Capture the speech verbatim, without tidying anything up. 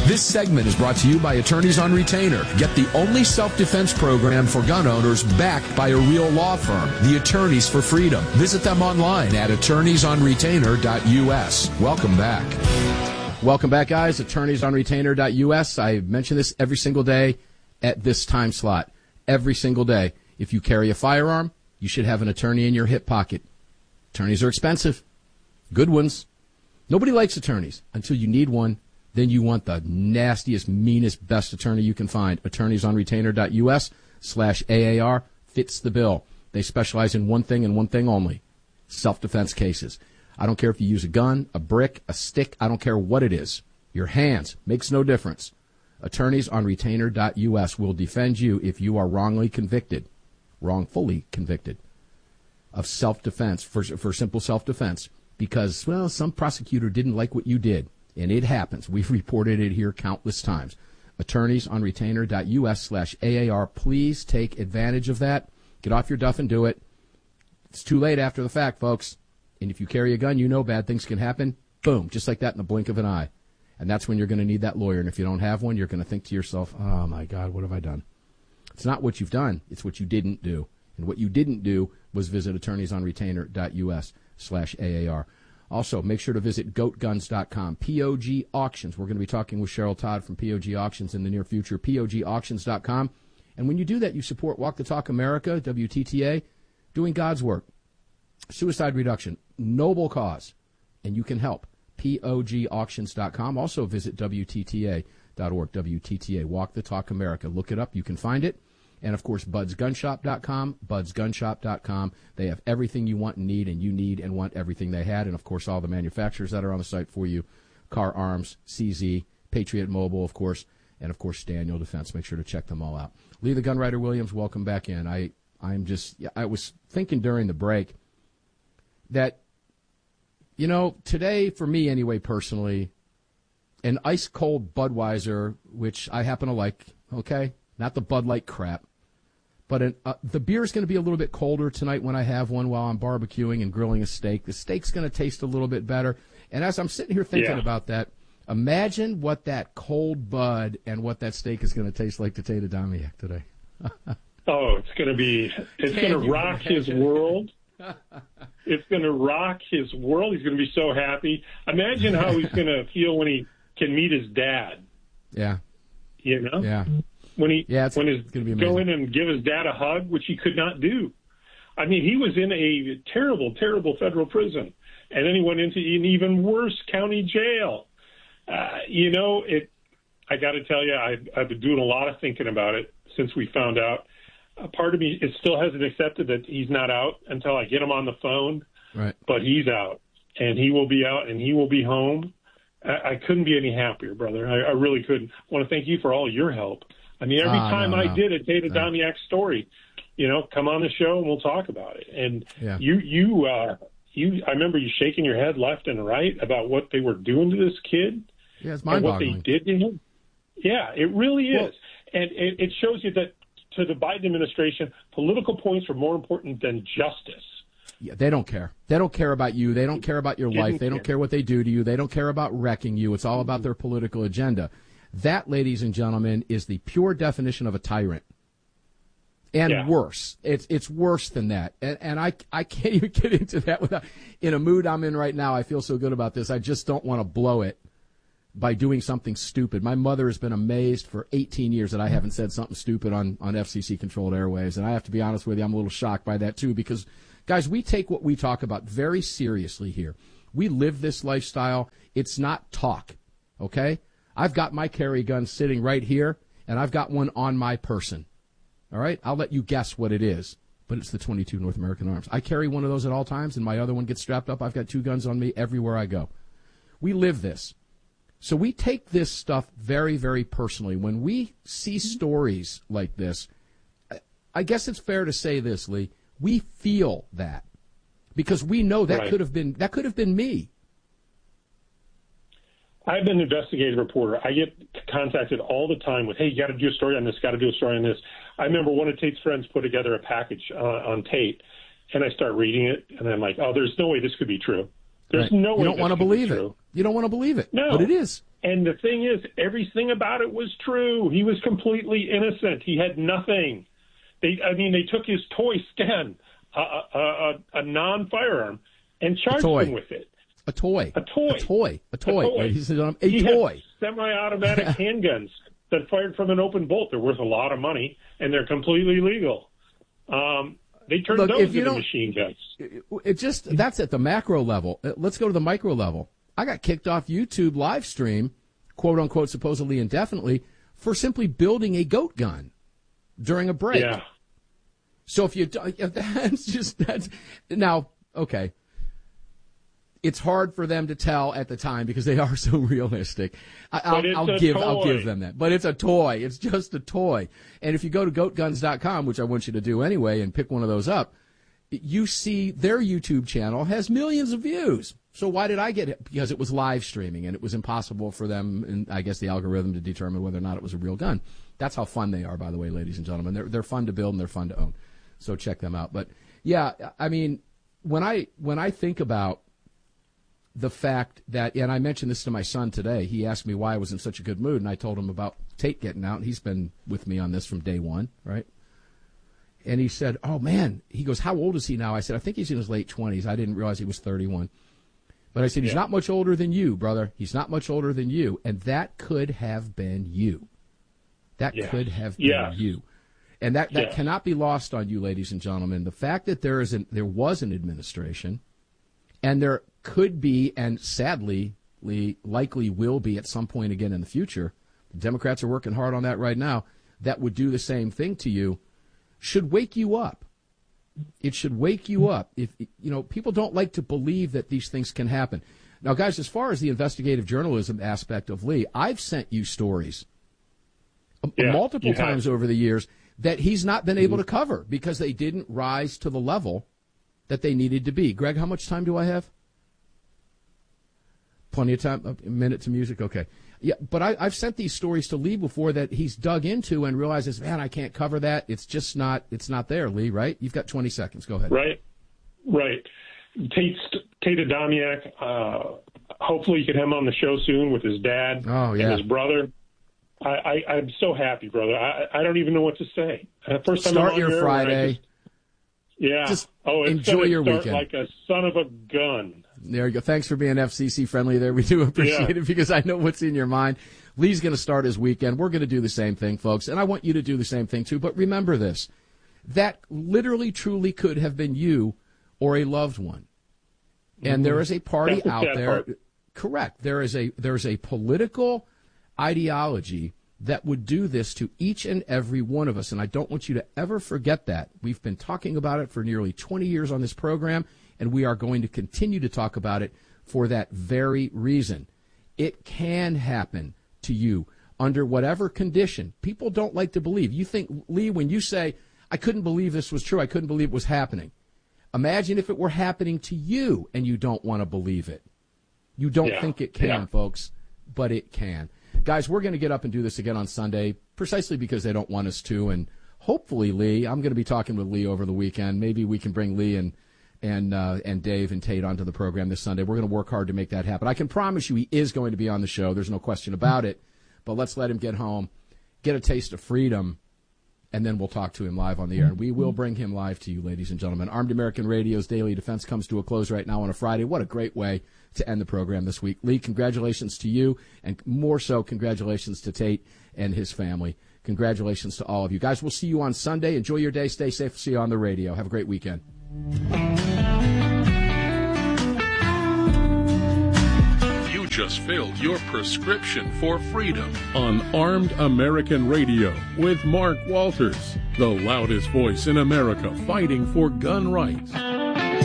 This segment is brought to you by Attorneys on Retainer. Get the only self-defense program for gun owners backed by a real law firm, the Attorneys for Freedom. Visit them online at attorneys on retainer dot U S. Welcome back. Welcome back, guys. attorneys on retainer dot U S. I mention this every single day at this time slot. Every single day. If you carry a firearm, you should have an attorney in your hip pocket. Attorneys are expensive. Good ones. Nobody likes attorneys until you need one. Then you want the nastiest, meanest, best attorney you can find. attorneys on retainer dot U S slash A A R fits the bill. They specialize in one thing and one thing only, self-defense cases. I don't care if you use a gun, a brick, a stick. I don't care what it is. Your hands makes no difference. attorneys on retainer dot U S will defend you if you are wrongly convicted, wrongfully convicted of self-defense, for, for simple self-defense, because, well, some prosecutor didn't like what you did. And it happens. We've reported it here countless times. attorneys on retainer dot U S slash A A R. Please take advantage of that. Get off your duff and do it. It's too late after the fact, folks. And if you carry a gun, you know bad things can happen. Boom, just like that in the blink of an eye. And that's when you're going to need that lawyer. And if you don't have one, you're going to think to yourself, oh, my God, what have I done? It's not what you've done. It's what you didn't do. And what you didn't do was visit attorneys on retainer dot U S slash A A R. Also, make sure to visit goat guns dot com. P O G Auctions. We're going to be talking with Cheryl Todd from P O G Auctions in the near future. P O G auctions dot com. And when you do that, you support Walk the Talk America, W T T A, doing God's work. Suicide reduction, noble cause, and you can help. P O G auctions dot com. Also visit W T T A dot org, W T T A, Walk the Talk America. Look it up. You can find it. And, of course, buds gun shop dot com, buds gun shop dot com. They have everything you want and need, and you need and want everything they had. And, of course, all the manufacturers that are on the site for you, Car Arms, C Z, Patriot Mobile, of course, and, of course, Daniel Defense. Make sure to check them all out. Lee the Gunwriter Williams, welcome back in. I, I'm just, I was thinking during the break that, you know, today, for me anyway, personally, an ice-cold Budweiser, which I happen to like, okay, not the Bud Light crap, but an, uh, the beer is going to be a little bit colder tonight when I have one while I'm barbecuing and grilling a steak. The steak's going to taste a little bit better. And as I'm sitting here thinking yeah. about that, imagine what that cold Bud and what that steak is going to taste like to Tater Damiak today. Oh, it's going to be, it's going to rock imagine? his world. It's going to rock his world. He's going to be so happy. Imagine how he's going to feel when he can meet his dad. Yeah. You know? Yeah. When he yeah, it's when his gonna be go in and give his dad a hug, which he could not do. I mean, he was in a terrible, terrible federal prison, and then he went into an even worse county jail. Uh, you know, it. I got to tell you, I've, I've been doing a lot of thinking about it since we found out. A part of me it still hasn't accepted that he's not out until I get him on the phone. Right. But he's out, and he will be out, and he will be home. I, I couldn't be any happier, brother. I, I really couldn't. I want to thank you for all your help. I mean, every oh, time no, I no. did a Tater no. Damiak story, you know, come on the show and we'll talk about it. And yeah. you, you, uh, you, I remember you shaking your head left and right about what they were doing to this kid. Yeah, it's and what mind-boggling. they did to him. Yeah, it really well, is. And it, it shows you that to the Biden administration, political points are more important than justice. Yeah, they don't care. They don't care about you. They don't care about your life. They don't care what they do to you. They don't care about wrecking you. It's all about their political agenda. That, ladies and gentlemen, is the pure definition of a tyrant. And yeah. worse. It's it's worse than that. And, and I, I can't even get into that without, in a mood I'm in right now. I feel so good about this. I just don't want to blow it by doing something stupid. My mother has been amazed for eighteen years that I haven't said something stupid on, on F C C-controlled airwaves. And I have to be honest with you, I'm a little shocked by that, too, because, guys, we take what we talk about very seriously here. We live this lifestyle. It's not talk, okay? I've got my carry gun sitting right here, and I've got one on my person. All right? I'll let you guess what it is, but it's the twenty-two North American Arms. I carry one of those at all times, and my other one gets strapped up. I've got two guns on me everywhere I go. We live this. So we take this stuff very, very personally. When we see stories like this, I guess it's fair to say this, Lee, we feel that because we know that right. could have been that could have been me. I've been an investigative reporter. I get contacted all the time with, hey, you got to do a story on this, got to do a story on this. I remember one of Tate's friends put together a package uh, on Tate, and I start reading it, and I'm like, oh, there's no way this could be true. There's right. no way you don't want to believe be it. You don't want to believe it, no. but it is. And the thing is, everything about it was true. He was completely innocent. He had nothing. They, I mean, they took his toy Sten, a, a, a, a non-firearm, and charged him with it. A toy. A toy. A toy. A toy. A toy. Ladies and gentlemen, a he toy. Had semi-automatic handguns that fired from an open bolt. They're worth a lot of money, and they're completely legal. Um, they turned Look, those into machine guns. It, it just that's at the macro level. Let's go to the micro level. I got kicked off YouTube live stream, quote unquote, supposedly indefinitely, for simply building a goat gun during a break. Yeah. So if you if that's just that's now okay. It's hard for them to tell at the time because they are so realistic. I, I'll, I'll give toy. I'll give them that. But it's a toy. It's just a toy. And if you go to goat guns dot com, which I want you to do anyway, and pick one of those up, you see their YouTube channel has millions of views. So why did I get it? Because it was live streaming, and it was impossible for them, and I guess the algorithm, to determine whether or not it was a real gun. That's how fun they are, by the way, ladies and gentlemen. They're they're fun to build and they're fun to own. So check them out. But yeah, I mean, when I when I think about the fact that, and I mentioned this to my son today, he asked me why I was in such a good mood, and I told him about Tate getting out, and he's been with me on this from day one, right? And he said, oh, man, he goes, how old is he now? I said, I think he's in his late twenties. I didn't realize he was thirty-one. But I said, he's yeah. not much older than you, brother. He's not much older than you. And that could have been you. That yeah. could have been yeah. you. And that, that yeah. cannot be lost on you, ladies and gentlemen. The fact that there is an, there was an administration, and there could be, and sadly, likely will be at some point again in the future, the Democrats are working hard on that right now, that would do the same thing to you, should wake you up. It should wake you up. If you know, people don't like to believe that these things can happen. Now, guys, as far as the investigative journalism aspect of Lee, I've sent you stories yeah, multiple times have. over the years that he's not been able to cover because they didn't rise to the level that they needed to be. Greg, how much time do I have? Plenty of time. A minute to music. Okay. Yeah, but I, I've sent these stories to Lee before that he's dug into and realizes, man, I can't cover that. It's just not. It's not there, Lee. Right? You've got twenty seconds. Go ahead. Right. Right. Tate Tate Adamiak. Uh, hopefully, you can have him on the show soon with his dad oh, yeah. and his brother. I, I, I'm so happy, brother. I, I don't even know what to say. Uh, first time Start I'm on your here, Friday. Just, yeah. Just oh, it's enjoy your start weekend. Like a son of a gun. There you go. Thanks for being F C C friendly there. We do appreciate yeah. it because I know what's in your mind. Lee's going to start his weekend. We're going to do the same thing, folks, and I want you to do the same thing too. But remember this. That literally, truly could have been you or a loved one. And mm-hmm. there is a party That's out there. Part. Correct. There is a there is a political ideology that would do this to each and every one of us, and I don't want you to ever forget that. We've been talking about it for nearly twenty years on this program, and we are going to continue to talk about it for that very reason. It can happen to you under whatever condition. People don't like to believe. You think, Lee, when you say, I couldn't believe this was true, I couldn't believe it was happening. Imagine if it were happening to you and you don't want to believe it. You don't yeah. think it can, yeah. folks, but it can. Guys, we're going to get up and do this again on Sunday, precisely because they don't want us to. And hopefully, Lee, I'm going to be talking with Lee over the weekend. Maybe we can bring Lee and and uh, and Dave and Tate onto the program this Sunday. We're going to work hard to make that happen. I can promise you he is going to be on the show. There's no question about it. But let's let him get home, get a taste of freedom, and then we'll talk to him live on the air. And we will bring him live to you, ladies and gentlemen. Armed American Radio's Daily Defense comes to a close right now on a Friday. What a great way to end the program this week. Lee, congratulations to you, and more so, congratulations to Tate and his family. Congratulations to all of you. Guys, we'll see you on Sunday. Enjoy your day. Stay safe. See you on the radio. Have a great weekend. You just filled your prescription for freedom on Armed American Radio with Mark Walters, the loudest voice in America fighting for gun rights.